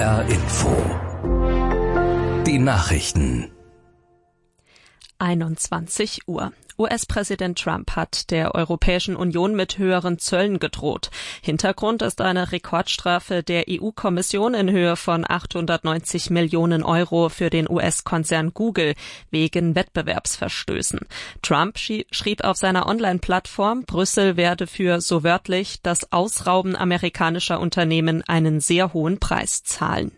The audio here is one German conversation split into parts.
Info. Die Nachrichten. 21 Uhr. US-Präsident Trump hat der Europäischen Union mit höheren Zöllen gedroht. Hintergrund ist eine Rekordstrafe der EU-Kommission in Höhe von 890 Millionen Euro für den US-Konzern Google wegen Wettbewerbsverstößen. Trump schrieb auf seiner Online-Plattform, Brüssel werde für, so wörtlich, das Ausrauben amerikanischer Unternehmen einen sehr hohen Preis zahlen.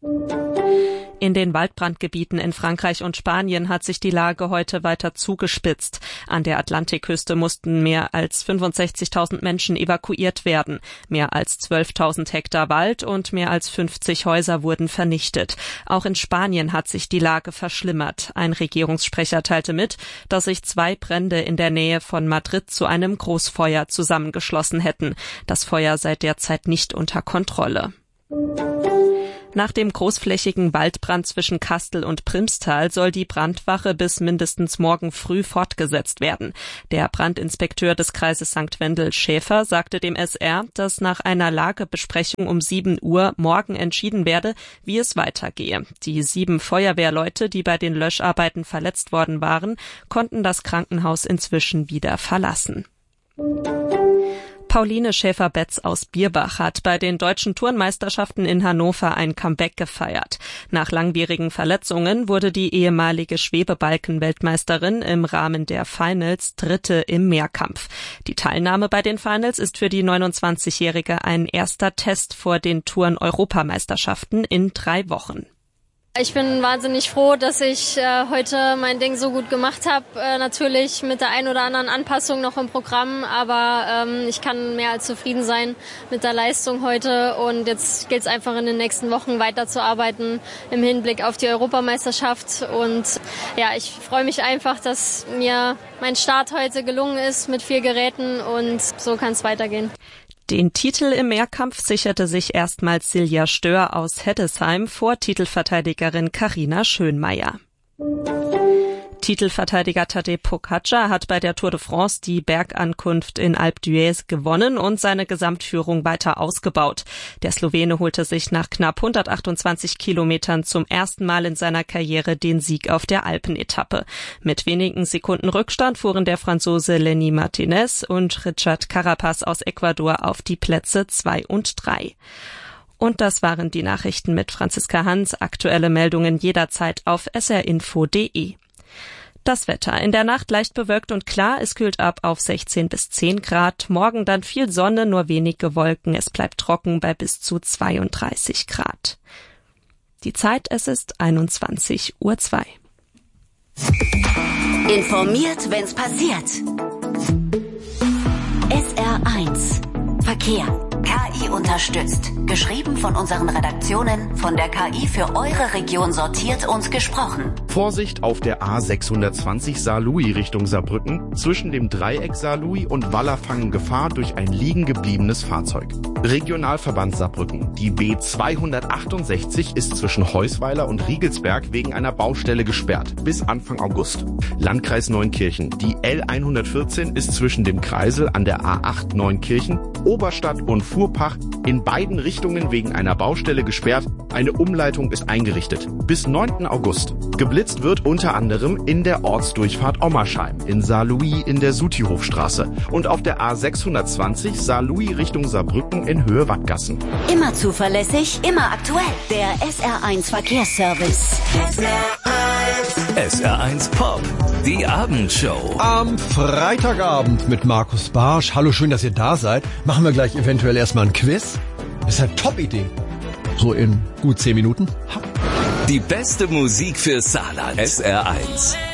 In den Waldbrandgebieten in Frankreich und Spanien hat sich die Lage heute weiter zugespitzt. An der Atlantikküste mussten mehr als 65.000 Menschen evakuiert werden. Mehr als 12.000 Hektar Wald und mehr als 50 Häuser wurden vernichtet. Auch in Spanien hat sich die Lage verschlimmert. Ein Regierungssprecher teilte mit, dass sich 2 Brände in der Nähe von Madrid zu einem Großfeuer zusammengeschlossen hätten. Das Feuer sei derzeit nicht unter Kontrolle. Nach dem großflächigen Waldbrand zwischen Kastel und Primstal soll die Brandwache bis mindestens morgen früh fortgesetzt werden. Der Brandinspekteur des Kreises St. Wendel Schäfer sagte dem SR, dass nach einer Lagebesprechung um 7 Uhr morgen entschieden werde, wie es weitergehe. Die 7 Feuerwehrleute, die bei den Löscharbeiten verletzt worden waren, konnten das Krankenhaus inzwischen wieder verlassen. Pauline Schäfer-Betz aus Bierbach hat bei den deutschen Turnmeisterschaften in Hannover ein Comeback gefeiert. Nach langwierigen Verletzungen wurde die ehemalige Schwebebalken-Weltmeisterin im Rahmen der Finals Dritte im Mehrkampf. Die Teilnahme bei den Finals ist für die 29-Jährige ein erster Test vor den Turn-Europameisterschaften in 3 Wochen. Ich bin wahnsinnig froh, dass ich heute mein Ding so gut gemacht habe. Natürlich mit der ein oder anderen Anpassung noch im Programm, aber ich kann mehr als zufrieden sein mit der Leistung heute. Und jetzt gilt es einfach in den nächsten Wochen weiterzuarbeiten im Hinblick auf die Europameisterschaft. Und ja, ich freue mich einfach, dass mir mein Start heute gelungen ist mit 4 Geräten und so kann es weitergehen. Den Titel im Mehrkampf sicherte sich erstmals Silja Stör aus Heddesheim vor Titelverteidigerin Carina Schönmeier. Titelverteidiger Tadej Pogačar hat bei der Tour de France die Bergankunft in Alpe d'Huez gewonnen und seine Gesamtführung weiter ausgebaut. Der Slowene holte sich nach knapp 128 Kilometern zum ersten Mal in seiner Karriere den Sieg auf der Alpenetappe. Mit wenigen Sekunden Rückstand fuhren der Franzose Lenny Martinez und Richard Carapaz aus Ecuador auf die Plätze 2 und 3. Und das waren die Nachrichten mit Franziska Hans. Aktuelle Meldungen jederzeit auf srinfo.de. Das Wetter. In der Nacht leicht bewölkt und klar. Es kühlt ab auf 16 bis 10 Grad. Morgen dann viel Sonne, nur wenige Wolken. Es bleibt trocken bei bis zu 32 Grad. Die Zeit, es ist 21:02 Uhr. Informiert, wenn's passiert. SR1 Verkehr. KI unterstützt. Geschrieben von unseren Redaktionen, von der KI für eure Region sortiert und gesprochen. Vorsicht auf der A620 Saarlouis Richtung Saarbrücken. Zwischen dem Dreieck Saarlouis und Wallerfangen Gefahr durch ein liegen gebliebenes Fahrzeug. Regionalverband Saarbrücken. Die B268 ist zwischen Heusweiler und Riegelsberg wegen einer Baustelle gesperrt. Bis Anfang August. Landkreis Neunkirchen. Die L114 ist zwischen dem Kreisel an der A8 Neunkirchen, Oberstadt und Fuhrpach in beiden Richtungen wegen einer Baustelle gesperrt. Eine Umleitung ist eingerichtet. Bis 9. August. Geblitzt wird unter anderem in der Ortsdurchfahrt Ommersheim, in Saarlouis in der Sutihofstraße und auf der A620 Saarlouis Richtung Saarbrücken in Höhe Wattgassen. Immer zuverlässig, immer aktuell. Der SR1 Verkehrsservice. SR1 Pop, die Abendshow. Am Freitagabend mit Markus Barsch. Hallo, schön, dass ihr da seid. Machen wir gleich eventuell erstmal ein Quiz. Das ist eine Top-Idee. So in gut 10 Minuten. Die beste Musik für Saarland. SR1.